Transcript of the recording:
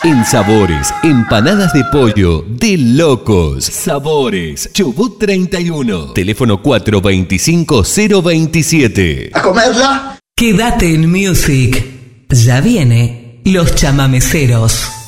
En Sabores, empanadas de pollo de locos. Sabores, Chubut 31. Teléfono 425-027. ¿A comerla? Quédate en Music. Ya viene Los Chamameceros.